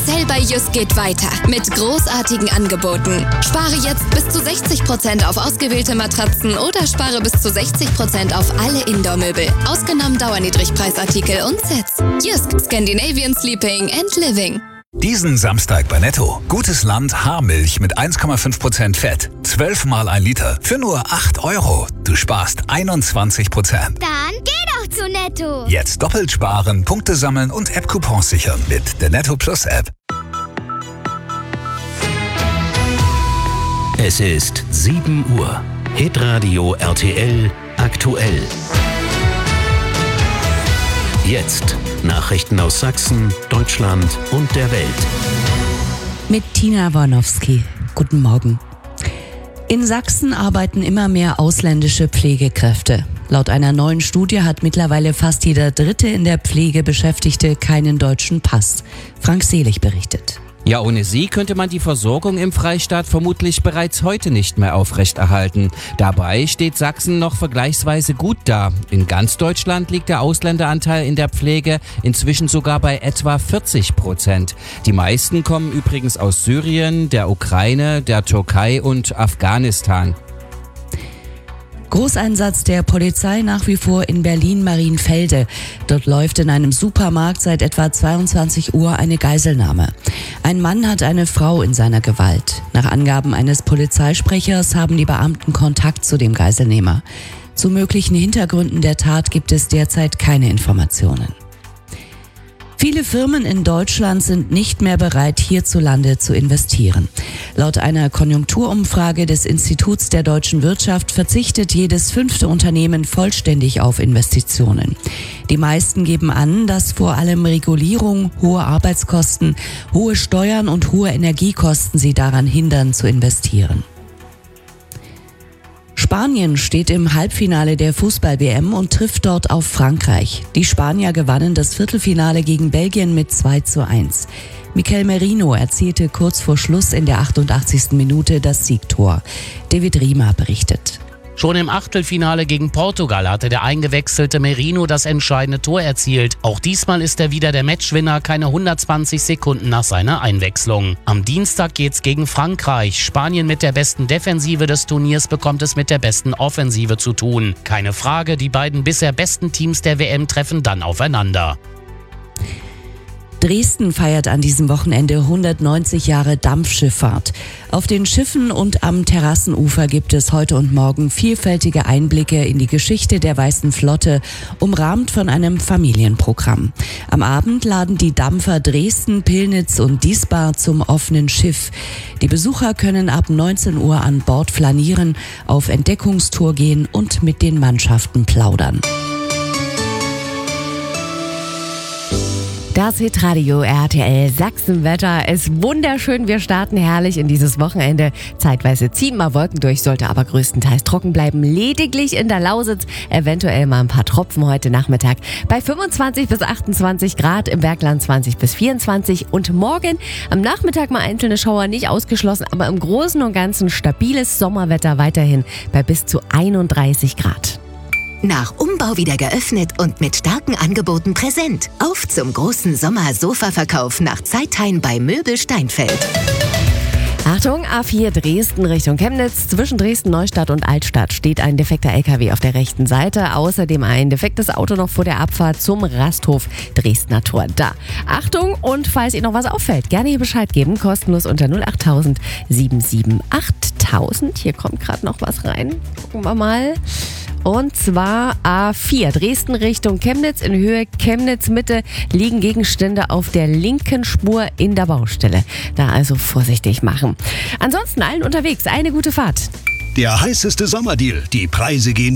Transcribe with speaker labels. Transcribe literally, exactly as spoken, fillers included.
Speaker 1: Sale bei Jysk geht weiter mit großartigen Angeboten. Spare jetzt bis zu sechzig Prozent auf ausgewählte Matratzen oder spare bis zu sechzig Prozent auf alle Indoor-Möbel, ausgenommen Dauerniedrigpreisartikel und Sets. Jysk, Scandinavian Sleeping and Living.
Speaker 2: Diesen Samstag bei Netto. Gutes Land Haarmilch mit eins Komma fünf Prozent Fett. zwölf mal ein Liter für nur acht Euro. Du sparst einundzwanzig Prozent.
Speaker 3: Dann geh doch zu Netto.
Speaker 2: Jetzt doppelt sparen, Punkte sammeln und App-Coupons sichern mit der Netto Plus App.
Speaker 4: Es ist sieben Uhr. Hitradio R T L aktuell. Jetzt Nachrichten aus Sachsen, Deutschland und der Welt.
Speaker 5: Mit Tina Warnowski. Guten Morgen. In Sachsen arbeiten immer mehr ausländische Pflegekräfte. Laut einer neuen Studie hat mittlerweile fast jeder dritte in der Pflege Beschäftigte keinen deutschen Pass. Frank Selig berichtet.
Speaker 6: Ja, ohne sie könnte man die Versorgung im Freistaat vermutlich bereits heute nicht mehr aufrechterhalten. Dabei steht Sachsen noch vergleichsweise gut da. In ganz Deutschland liegt der Ausländeranteil in der Pflege inzwischen sogar bei etwa vierzig Prozent. Die meisten kommen übrigens aus Syrien, der Ukraine, der Türkei und Afghanistan.
Speaker 5: Großeinsatz der Polizei nach wie vor in Berlin-Marienfelde. Dort läuft in einem Supermarkt seit etwa zweiundzwanzig Uhr eine Geiselnahme. Ein Mann hat eine Frau in seiner Gewalt. Nach Angaben eines Polizeisprechers haben die Beamten Kontakt zu dem Geiselnehmer. Zu möglichen Hintergründen der Tat gibt es derzeit keine Informationen. Viele Firmen in Deutschland sind nicht mehr bereit, hierzulande zu investieren. Laut einer Konjunkturumfrage des Instituts der deutschen Wirtschaft verzichtet jedes fünfte Unternehmen vollständig auf Investitionen. Die meisten geben an, dass vor allem Regulierung, hohe Arbeitskosten, hohe Steuern und hohe Energiekosten sie daran hindern, zu investieren. Spanien steht im Halbfinale der Fußball-W M und trifft dort auf Frankreich. Die Spanier gewannen das Viertelfinale gegen Belgien mit zwei zu eins. Mikel Merino erzielte kurz vor Schluss in der achtundachtzigsten Minute das Siegtor. David Riemer berichtet.
Speaker 7: Schon im Achtelfinale gegen Portugal hatte der eingewechselte Merino das entscheidende Tor erzielt. Auch diesmal ist er wieder der Matchwinner, keine hundertzwanzig Sekunden nach seiner Einwechslung. Am Dienstag geht's gegen Frankreich. Spanien mit der besten Defensive des Turniers bekommt es mit der besten Offensive zu tun. Keine Frage, die beiden bisher besten Teams der W M treffen dann aufeinander.
Speaker 5: Dresden feiert an diesem Wochenende hundertneunzig Jahre Dampfschifffahrt. Auf den Schiffen und am Terrassenufer gibt es heute und morgen vielfältige Einblicke in die Geschichte der Weißen Flotte, umrahmt von einem Familienprogramm. Am Abend laden die Dampfer Dresden, Pillnitz und Diesbar zum offenen Schiff. Die Besucher können ab neunzehn Uhr an Bord flanieren, auf Entdeckungstour gehen und mit den Mannschaften plaudern.
Speaker 8: Das Hitradio R T L Sachsenwetter ist wunderschön. Wir starten herrlich in dieses Wochenende. Zeitweise ziehen mal Wolken durch, sollte aber größtenteils trocken bleiben. Lediglich in der Lausitz eventuell mal ein paar Tropfen heute Nachmittag. Bei fünfundzwanzig bis achtundzwanzig Grad, im Bergland zwanzig bis vierundzwanzig. Und morgen am Nachmittag mal einzelne Schauer nicht ausgeschlossen, aber im Großen und Ganzen stabiles Sommerwetter weiterhin bei bis zu einunddreißig Grad.
Speaker 9: Nach Umbau wieder geöffnet und mit starken Angeboten präsent. Auf zum großen Sommer-Sofa-Verkauf nach Zeithain bei Möbel Steinfeld.
Speaker 8: Achtung, A vier Dresden Richtung Chemnitz. Zwischen Dresden-Neustadt und Altstadt steht ein defekter L K W auf der rechten Seite. Außerdem ein defektes Auto noch vor der Abfahrt zum Rasthof Dresdner Tor. Da. Achtung, und falls Ihnen noch was auffällt, gerne hier Bescheid geben. Kostenlos unter null acht tausend sieben sieben acht tausend. Hier kommt gerade noch was rein. Gucken wir mal. Und zwar A vier, Dresden Richtung Chemnitz. In Höhe Chemnitz-Mitte liegen Gegenstände auf der linken Spur in der Baustelle. Da also vorsichtig machen. Ansonsten allen unterwegs eine gute Fahrt.
Speaker 4: Der heißeste Sommerdeal. Die Preise gehen